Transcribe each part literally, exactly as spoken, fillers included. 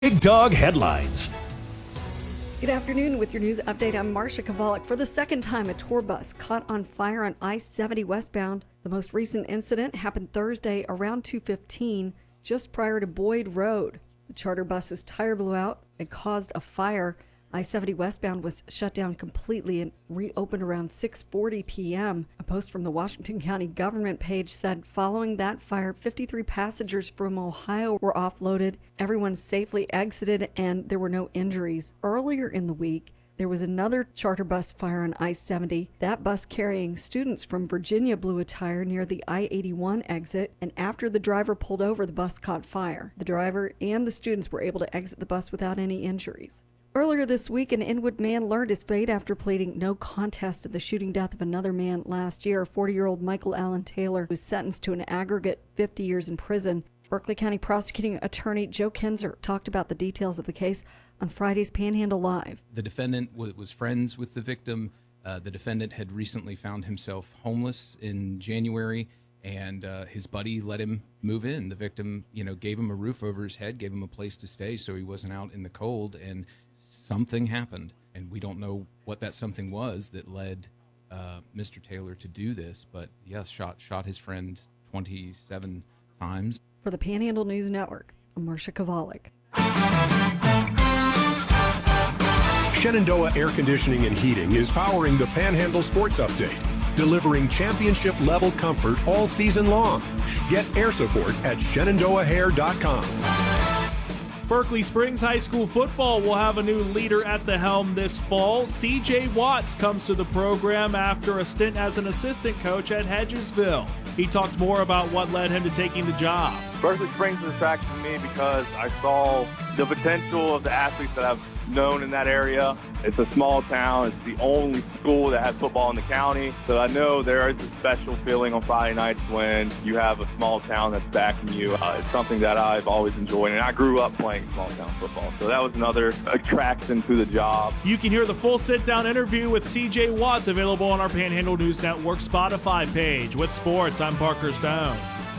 Big Dog Headlines. Good afternoon. With your news update, I'm Marcia Kavalik. For the second time, a tour bus caught on fire on I seventy westbound. The most recent incident happened Thursday around two fifteen, just prior to Boyd Road. The charter bus's tire blew out and caused a fire. I seventy westbound was shut down completely and reopened around six forty p.m. A post from the Washington County government page said following that fire, fifty-three passengers from Ohio were offloaded. Everyone safely exited and there were no injuries. Earlier in the week, there was another charter bus fire on I seventy. That bus carrying students from Virginia blew a tire near the I eighty-one exit, and after the driver pulled over, the bus caught fire. The driver and the students were able to exit the bus without any injuries. Earlier this week, an Inwood man learned his fate after pleading no contest to the shooting death of another man last year. forty-year-old Michael Allen Taylor was sentenced to an aggregate fifty years in prison. Berkeley County Prosecuting Attorney Joe Kinzer talked about the details of the case on Friday's Panhandle Live. The defendant w- was friends with the victim. Uh, the defendant had recently found himself homeless in January, and uh, his buddy let him move in. The victim, you know, gave him a roof over his head, gave him a place to stay so he wasn't out in the cold, and something happened, and we don't know what that something was that led uh, Mister Taylor to do this, but yes, shot shot his friend twenty-seven times. For the Panhandle News Network, I'm Marcia Kavalik. Shenandoah Air Conditioning and Heating is powering the Panhandle Sports Update, delivering championship-level comfort all season long. Get air support at shenandoah hair dot com. Berkeley Springs High School football will have a new leader at the helm this fall. C J Watts comes to the program after a stint as an assistant coach at Hedgesville. He talked more about what led him to taking the job. Berkeley Springs is attracted to me because I saw the potential of the athletes that I've known in that area. It's a small town. It's the only school that has football in the county. So I know there is a special feeling on Friday nights when you have a small town that's backing you. Uh, it's something that I've always enjoyed, and I grew up playing small town football. So that was another attraction to the job. You can hear the full sit-down interview with C J Watts available on our Panhandle News Network Spotify page. With sports, I'm Parker Stone.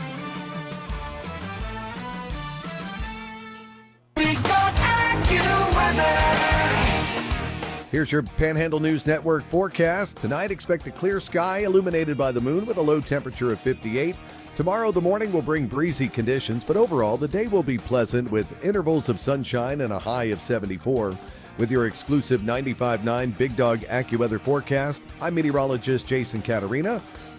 Here's your Panhandle News Network forecast. Tonight, expect a clear sky illuminated by the moon with a low temperature of fifty-eight. Tomorrow, the morning will bring breezy conditions, but overall, the day will be pleasant with intervals of sunshine and a high of seventy-four. With your exclusive ninety-five point nine Big Dog AccuWeather forecast, I'm meteorologist Jason Caterina.